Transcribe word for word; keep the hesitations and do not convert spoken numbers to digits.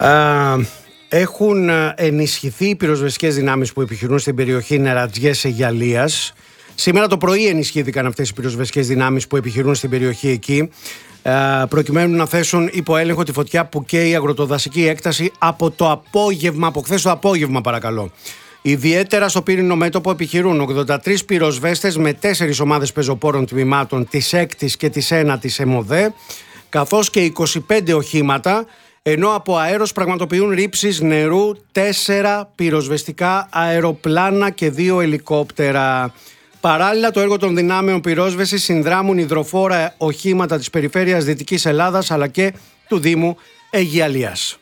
Έχουν ενισχυθεί οι πυροσβεστικές δυνάμεις που επιχειρούν στην περιοχή Νερατζιές Αιγιαλίας. Σήμερα το πρωί ενισχύθηκαν αυτές οι πυροσβεστικές δυνάμεις που επιχειρούν στην περιοχή εκεί, προκειμένου να θέσουν υπό έλεγχο τη φωτιά που καίει αγροτοδασική έκταση από το απόγευμα, από χθες το απόγευμα παρακαλώ. Ιδιαίτερα στο πύρινο μέτωπο επιχειρούν ογδόντα τρεις πυροσβέστες με τέσσερις ομάδες πεζοπόρων τμήματων της έκτης και της ένατης ΕΜΟΔΕ, καθώς και είκοσι πέντε οχήματα, ενώ από αέρος πραγματοποιούν ρήψεις νερού τέσσερα πυροσβεστικά αεροπλάνα και δύο ελικόπτερα. Παράλληλα, το έργο των δυνάμεων πυρόσβεσης συνδράμουν υδροφόρα οχήματα της περιφέρειας Δυτικής Ελλάδας αλλά και του Δήμου Αιγιαλίας.